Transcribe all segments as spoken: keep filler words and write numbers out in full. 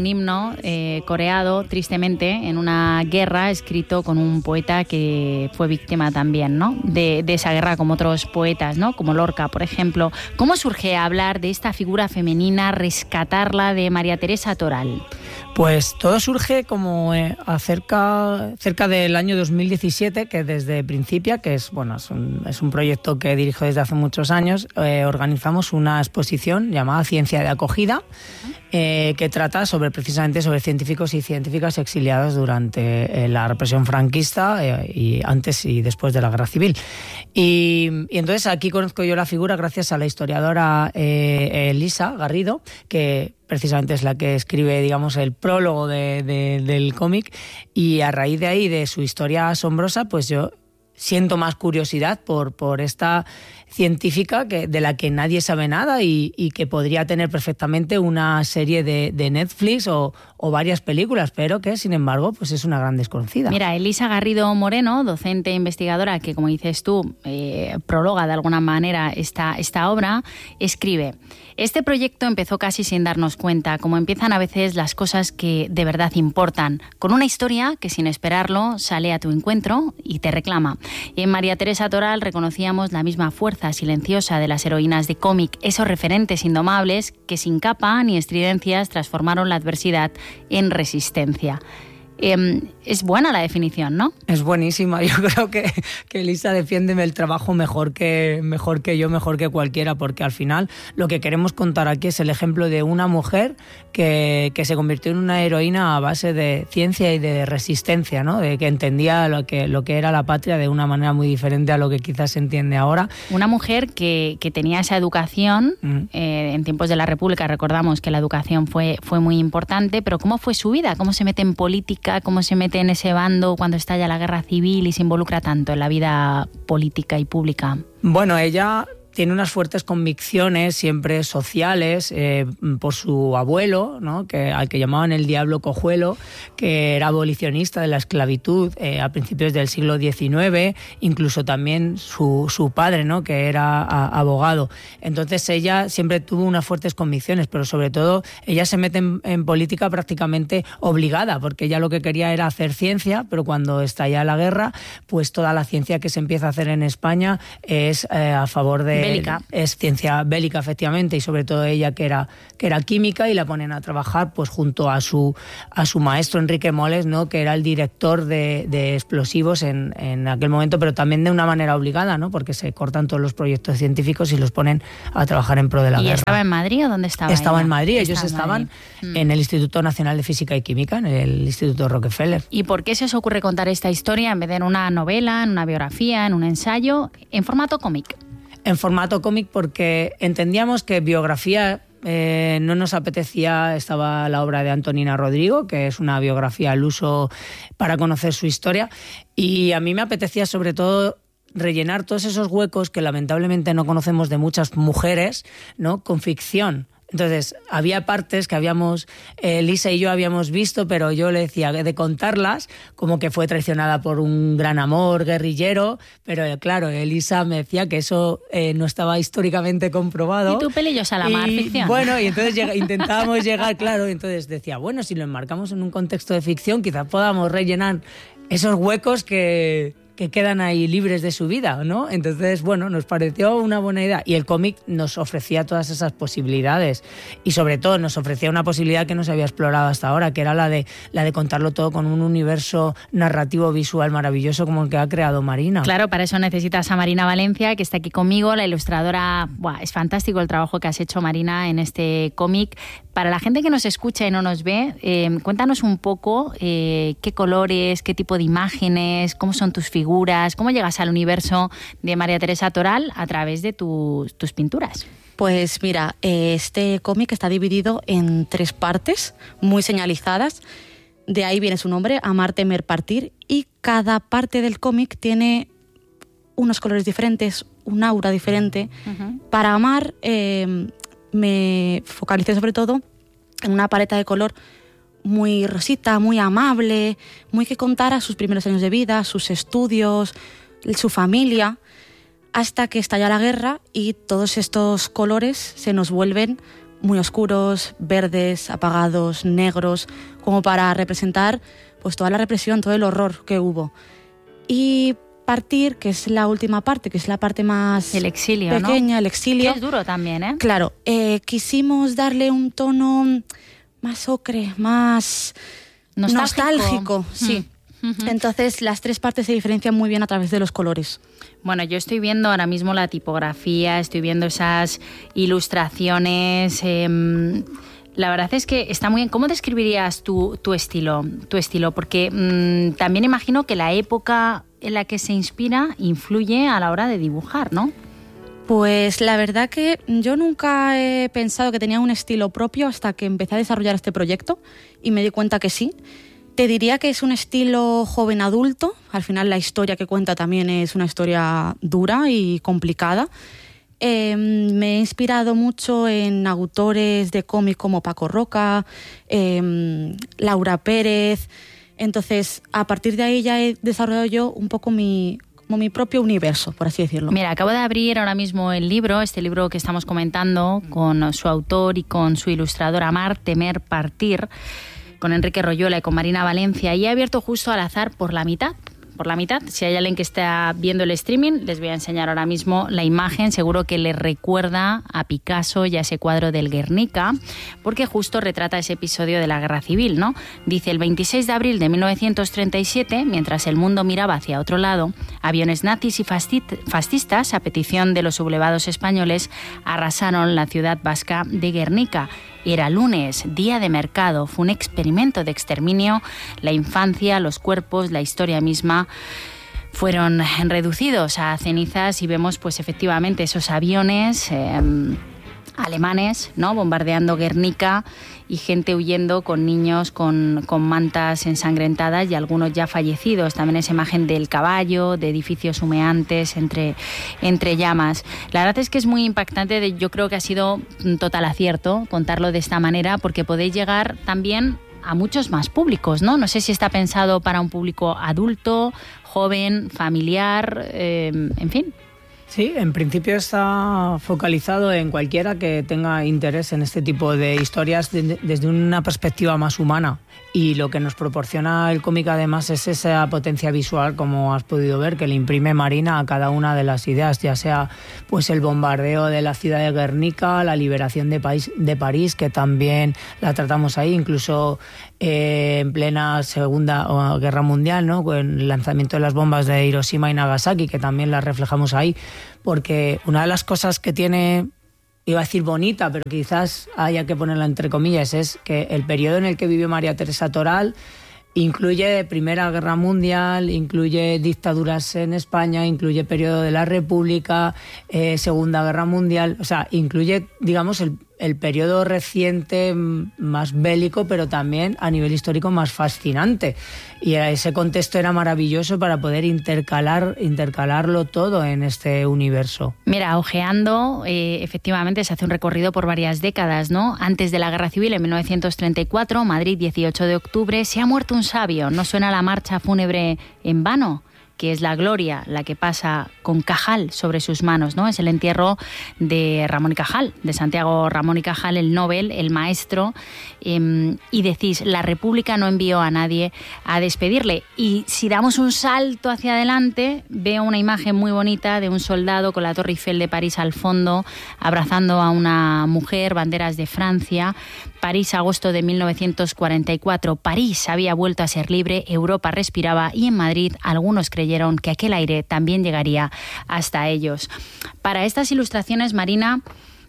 un himno eh, coreado, tristemente, en una guerra, escrito con un poeta que fue víctima también, ¿no? de, de esa guerra, como otros poetas, ¿no? Como Lorca, por ejemplo. ¿Cómo surge hablar de esta figura femenina, rescatarla, de María Teresa Toral? Pues todo surge como eh, acerca, cerca del año dos mil diecisiete, que desde Principia, que es, bueno, es, un, es un proyecto que dirijo desde hace muchos años, eh, organizamos una exposición llamada Ciencia de Acogida, eh, que trata sobre precisamente sobre científicos y científicas exiliados durante eh, la represión franquista eh, y antes y después de la Guerra Civil. Y, y entonces aquí conozco yo la figura gracias a la historiadora eh, Elisa Garrido, que precisamente es la que escribe, digamos, el prólogo de, de, del cómic, y a raíz de ahí, de su historia asombrosa, pues yo siento más curiosidad por, por esta científica que, de la que nadie sabe nada y, y que podría tener perfectamente una serie de, de Netflix o, o varias películas, pero que, sin embargo, pues es una gran desconocida. Mira, Elisa Garrido Moreno, docente e investigadora que, como dices tú, eh, prologa de alguna manera esta, esta obra, escribe: este proyecto empezó casi sin darnos cuenta, como empiezan a veces las cosas que de verdad importan, con una historia que sin esperarlo sale a tu encuentro y te reclama. Y en María Teresa Toral reconocíamos la misma fuerza silenciosa de las heroínas de cómic, esos referentes indomables que sin capa ni estridencias transformaron la adversidad en resistencia. Eh, es buena la definición, ¿no? Es buenísima. Yo creo que, que Elisa defiende el trabajo mejor que, mejor que yo, mejor que cualquiera, porque al final lo que queremos contar aquí es el ejemplo de una mujer que, que se convirtió en una heroína a base de ciencia y de resistencia, ¿no? De que entendía lo que, lo que era la patria de una manera muy diferente a lo que quizás se entiende ahora. Una mujer que, que tenía esa educación, mm. eh, en tiempos de la República recordamos que la educación fue, fue muy importante, pero ¿cómo fue su vida? ¿Cómo se mete en política? ¿Cómo se mete en ese bando cuando estalla la guerra civil y se involucra tanto en la vida política y pública? Bueno, ella tiene unas fuertes convicciones siempre sociales eh, por su abuelo, ¿no? que, al que llamaban el Diablo Cojuelo, que era abolicionista de la esclavitud eh, a principios del siglo diecinueve, incluso también su, su padre, ¿no? que era a, abogado. Entonces ella siempre tuvo unas fuertes convicciones, pero sobre todo ella se mete en, en política prácticamente obligada, porque ella lo que quería era hacer ciencia, pero cuando estalla la guerra, pues toda la ciencia que se empieza a hacer en España es eh, a favor de... Bélica. Es ciencia bélica, efectivamente, y sobre todo ella que era, que era química, y la ponen a trabajar pues junto a su, a su maestro Enrique Moles, ¿no? que era el director de, de explosivos en, en aquel momento, pero también de una manera obligada, ¿no? porque se cortan todos los proyectos científicos y los ponen a trabajar en pro de la ¿Y guerra. ¿Y estaba en Madrid o dónde estaba? Estaba ella? en Madrid, Estaba ellos en estaban Madrid. en el Instituto Nacional de Física y Química, en el Instituto Rockefeller. ¿Y por qué se os ocurre contar esta historia en vez de en una novela, en una biografía, en un ensayo, en formato cómic? En formato cómic porque entendíamos que biografía eh, no nos apetecía. Estaba la obra de Antonina Rodrigo, que es una biografía al uso para conocer su historia, y a mí me apetecía sobre todo rellenar todos esos huecos que lamentablemente no conocemos de muchas mujeres, ¿no? con ficción. Entonces, había partes que habíamos, eh, Lisa y yo habíamos visto, pero yo le decía de contarlas, como que fue traicionada por un gran amor guerrillero, pero eh, claro, Elisa me decía que eso eh, no estaba históricamente comprobado. Y tú pelillos a la mar, y, ficción. Bueno, y entonces llega, intentábamos llegar, claro, entonces decía, bueno, si lo enmarcamos en un contexto de ficción, quizás podamos rellenar esos huecos que... que quedan ahí libres de su vida, ¿no? Entonces, bueno, nos pareció una buena idea. Y el cómic nos ofrecía todas esas posibilidades. Y sobre todo nos ofrecía una posibilidad que no se había explorado hasta ahora, que era la de, la de contarlo todo con un universo narrativo visual maravilloso como el que ha creado Marina. Claro, para eso necesitas a Marina Valencia, que está aquí conmigo, la ilustradora. Buah, es fantástico el trabajo que has hecho, Marina, en este cómic. Para la gente que nos escucha y no nos ve, eh, cuéntanos un poco eh, qué colores, qué tipo de imágenes, cómo son tus figuras, cómo llegas al universo de María Teresa Toral a través de tu, tus pinturas. Pues mira, este cómic está dividido en tres partes muy señalizadas. De ahí viene su nombre, Amar, Temer, Partir, y cada parte del cómic tiene unos colores diferentes, un aura diferente. Uh-huh. Para Amar eh, me focalicé sobre todo en una paleta de color muy rosita, muy amable, muy que contara sus primeros años de vida, sus estudios, su familia, hasta que estalla la guerra y todos estos colores se nos vuelven muy oscuros, verdes, apagados, negros, como para representar pues toda la represión, todo el horror que hubo. Y Partir, que es la última parte, que es la parte más el exilio, pequeña, ¿no? el exilio. Que es duro también, ¿eh? Claro, eh, quisimos darle un tono más ocre, más nostálgico, nostálgico sí. Mm. Entonces las tres partes se diferencian muy bien a través de los colores. Bueno, yo estoy viendo ahora mismo la tipografía, estoy viendo esas ilustraciones. Eh, la verdad es que está muy bien. ¿Cómo describirías tu, tu estilo? Tu estilo, porque mmm, también imagino que la época en la que se inspira influye a la hora de dibujar, ¿no? Pues la verdad que yo nunca he pensado que tenía un estilo propio hasta que empecé a desarrollar este proyecto y me di cuenta que sí. Te diría que es un estilo joven adulto. Al final la historia que cuenta también es una historia dura y complicada. Eh, me he inspirado mucho en autores de cómic como Paco Roca, eh, Laura Pérez. Entonces, a partir de ahí ya he desarrollado yo un poco mi, como mi propio universo, por así decirlo. Mira, acabo de abrir ahora mismo el libro, este libro que estamos comentando, con su autor y con su ilustradora Amar, Temer, Partir, con Enrique Royola y con Marina Valencia, y he abierto justo al azar por la mitad. Por la mitad, si hay alguien que está viendo el streaming, les voy a enseñar ahora mismo la imagen, seguro que les recuerda a Picasso y a ese cuadro del Guernica, porque justo retrata ese episodio de la Guerra Civil, ¿no? Dice, el veintiséis de abril de mil novecientos treinta y siete, mientras el mundo miraba hacia otro lado, aviones nazis y fascistas, a petición de los sublevados españoles, arrasaron la ciudad vasca de Guernica. Era lunes, día de mercado, fue un experimento de exterminio. La infancia, los cuerpos, la historia misma fueron reducidos a cenizas y vemos pues efectivamente esos aviones eh, alemanes, ¿no?, bombardeando Guernica y gente huyendo con niños con, con mantas ensangrentadas y algunos ya fallecidos. También esa imagen del caballo, de edificios humeantes entre, entre llamas. La verdad es que es muy impactante. Yo creo que ha sido un total acierto contarlo de esta manera, porque podéis llegar también a muchos más públicos, ¿no? No sé si está pensado para un público adulto, joven, familiar, eh, en fin. Sí, en principio está focalizado en cualquiera que tenga interés en este tipo de historias de, desde una perspectiva más humana. Y lo que nos proporciona el cómic además es esa potencia visual, como has podido ver, que le imprime Marina a cada una de las ideas, ya sea pues el bombardeo de la ciudad de Guernica, la liberación de, país, de París, que también la tratamos ahí, incluso eh, en plena Segunda Guerra Mundial, ¿no?, con el lanzamiento de las bombas de Hiroshima y Nagasaki, que también la reflejamos ahí, porque una de las cosas que tiene, iba a decir bonita, pero quizás haya que ponerla entre comillas, es que el periodo en el que vivió María Teresa Toral incluye Primera Guerra Mundial, incluye dictaduras en España, incluye periodo de la República, eh, Segunda Guerra Mundial, o sea, incluye, digamos, el, el periodo reciente más bélico, pero también a nivel histórico más fascinante. Y ese contexto era maravilloso para poder intercalar, intercalarlo todo en este universo. Mira, ojeando, eh, efectivamente se hace un recorrido por varias décadas, ¿no? Antes de la Guerra Civil, en mil novecientos treinta y cuatro, Madrid, dieciocho de octubre, se ha muerto un sabio. ¿No suena la marcha fúnebre en vano?, que es la gloria la que pasa con Cajal sobre sus manos, ¿no? Es el entierro de Ramón y Cajal, de Santiago Ramón y Cajal, el Nobel, el maestro, eh, y decís, la República no envió a nadie a despedirle. Y si damos un salto hacia adelante, veo una imagen muy bonita de un soldado con la Torre Eiffel de París al fondo, abrazando a una mujer, banderas de Francia. París, agosto de mil novecientos cuarenta y cuatro. París había vuelto a ser libre, Europa respiraba y en Madrid algunos creyeron que aquel aire también llegaría hasta ellos. Para estas ilustraciones, Marina,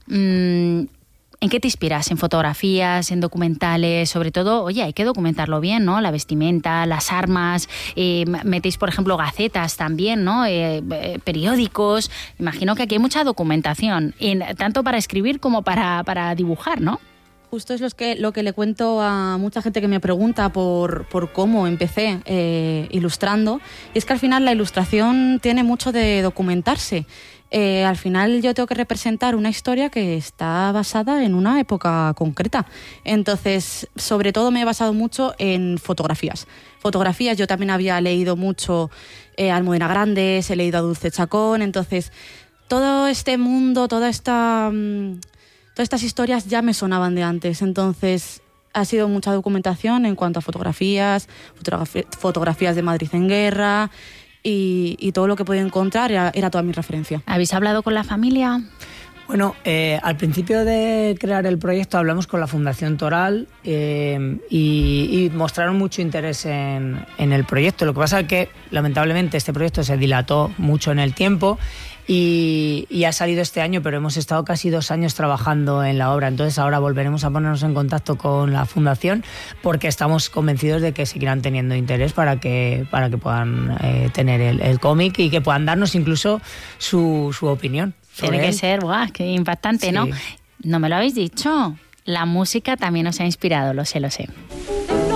mmm, ¿en qué te inspiras? ¿En fotografías, en documentales? Sobre todo, oye, hay que documentarlo bien, ¿no? La vestimenta, las armas, eh, metéis, por ejemplo, gacetas también, ¿no? Eh, eh, periódicos. Imagino que aquí hay mucha documentación, en, tanto para escribir como para, para dibujar, ¿no? Justo es lo que, lo que le cuento a mucha gente que me pregunta por, por cómo empecé eh, ilustrando. Y es que al final la ilustración tiene mucho de documentarse. Eh, al final yo tengo que representar una historia que está basada en una época concreta. Entonces, sobre todo me he basado mucho en fotografías. Fotografías, yo también había leído mucho eh, a Almudena Grandes, he leído a Dulce Chacón. Entonces, todo este mundo, toda esta... Mmm, todas estas historias ya me sonaban de antes, entonces ha sido mucha documentación en cuanto a fotografías, fotografi- fotografías de Madrid en guerra y, y todo lo que podía encontrar era, era toda mi referencia. ¿Habéis hablado con la familia? Bueno, eh, al principio de crear el proyecto hablamos con la Fundación Toral eh, y, y mostraron mucho interés en, en el proyecto. Lo que pasa es que, lamentablemente, este proyecto se dilató mucho en el tiempo y, y ha salido este año, pero hemos estado casi dos años trabajando en la obra. Entonces ahora volveremos a ponernos en contacto con la Fundación porque estamos convencidos de que seguirán teniendo interés para que, para que puedan eh, tener el, el cómic y que puedan darnos incluso su, su opinión. Tiene que ser, guau, qué impactante, sí. ¿No? No me lo habéis dicho. La música también os ha inspirado, lo sé, lo sé.